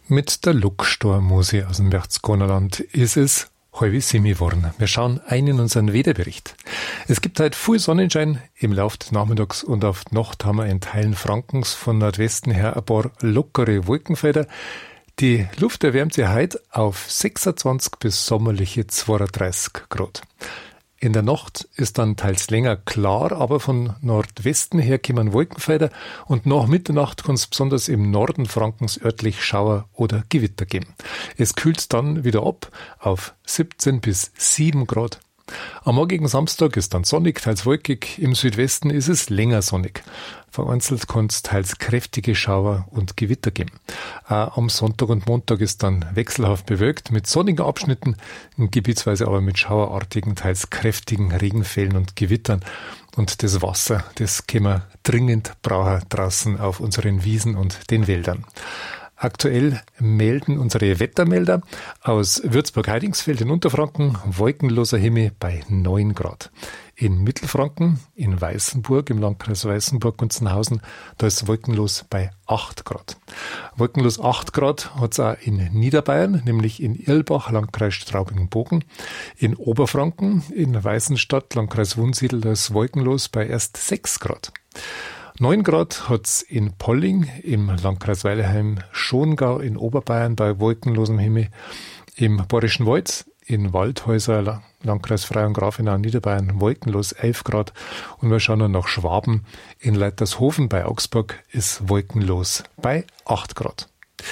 Mit der Luchstor-Musik aus dem Berchtesgadenerland ist es halb 7 geworden. Wir schauen ein in unseren Wetterbericht. Es gibt heute viel Sonnenschein im Laufe des Nachmittags und auf die Nacht haben wir in Teilen Frankens von Nordwesten her ein paar lockere Wolkenfelder. Die Luft erwärmt sich heute auf 26 bis sommerliche 32 Grad. In der Nacht ist dann teils länger klar, aber von Nordwesten her kommen Wolkenfelder und nach Mitternacht kann es besonders im Norden Frankens örtlich Schauer oder Gewitter geben. Es kühlt dann wieder ab auf 17 bis 7 Grad. Am morgigen Samstag ist dann sonnig, teils wolkig. Im Südwesten ist es länger sonnig. Vereinzelt kann es teils kräftige Schauer und Gewitter geben. Auch am Sonntag und Montag ist dann wechselhaft bewölkt mit sonnigen Abschnitten, gebietsweise aber mit schauerartigen, teils kräftigen Regenfällen und Gewittern. Und das Wasser, das können wir dringend brauchen draußen auf unseren Wiesen und den Wäldern. Aktuell melden unsere Wettermelder aus Würzburg-Heidingsfeld in Unterfranken wolkenloser Himmel bei 9 Grad. In Mittelfranken, in Weißenburg, im Landkreis Weißenburg-Gunzenhausen, da ist wolkenlos bei 8 Grad. Wolkenlos 8 Grad hat es auch in Niederbayern, nämlich in Irlbach, Landkreis Straubing-Bogen. In Oberfranken, in Weißenstadt, Landkreis Wunsiedel, da ist wolkenlos bei erst 6 Grad. 9 Grad hat's in Polling, im Landkreis Weilheim-Schongau in Oberbayern bei wolkenlosem Himmel. Im Bayerischen Wald, in Waldhäuser, Landkreis Freyung Grafenau, Niederbayern, wolkenlos 11 Grad. Und wir schauen dann nach Schwaben. In Leitershofen bei Augsburg ist wolkenlos bei 8 Grad.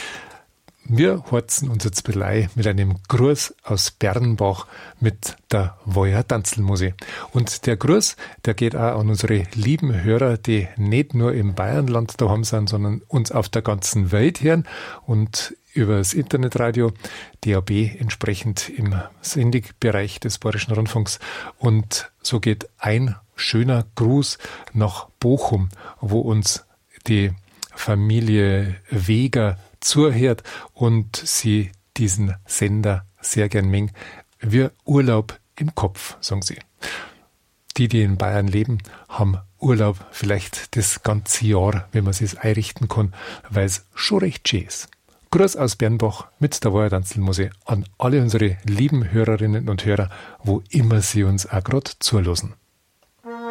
Wir horzen uns jetzt belei mit einem Gruß aus Bernbach mit der Woja Tanzelmusik. Und der Gruß, der geht auch an unsere lieben Hörer, die nicht nur im Bayernland daheim sind, sondern uns auf der ganzen Welt hören und über das Internetradio DAB entsprechend im Sendebereich des Bayerischen Rundfunks. Und so geht ein schöner Gruß nach Bochum, wo uns die Familie Weger zuhört und sie diesen Sender sehr gern mengen. Wir Urlaub im Kopf, sagen sie. Die in Bayern leben, haben Urlaub vielleicht das ganze Jahr, wenn man es einrichten kann, weil es schon recht schön ist. Gruß aus Bernbach mit der Woja Tanzelmusik an alle unsere lieben Hörerinnen und Hörer, wo immer sie uns auch gerade zuhören.